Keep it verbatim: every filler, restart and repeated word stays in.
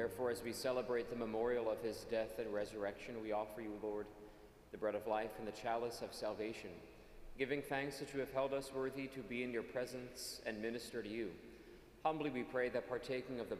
Therefore, as we celebrate the memorial of his death and resurrection, we offer you, Lord, the bread of life and the chalice of salvation, giving thanks that you have held us worthy to be in your presence and minister to you. Humbly we pray that partaking of the